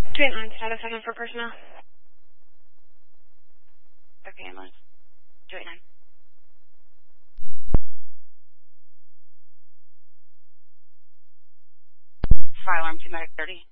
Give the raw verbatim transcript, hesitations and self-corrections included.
Joint line, status seven for personnel. Okay, ambulance. Joint nine. Fire alarm to medic thirty.